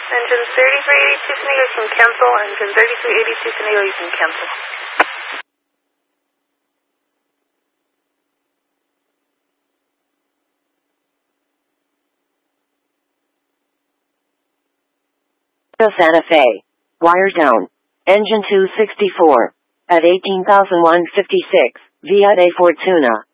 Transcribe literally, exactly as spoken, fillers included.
Engine thirty-three eighty-two San Diego, you can cancel. Engine thirty-three eighty-two San Diego, you can cancel. Santa Fe. Wire down. Engine two sixty-four. At eighteen thousand one hundred fifty-six, via de Fortuna.